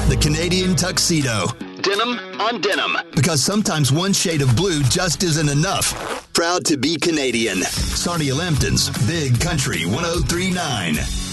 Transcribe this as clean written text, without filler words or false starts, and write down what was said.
The Canadian tuxedo. Denim on denim. Because sometimes one shade of blue just isn't enough. Proud to be Canadian. Sarnia Lambton's Big Country 1039.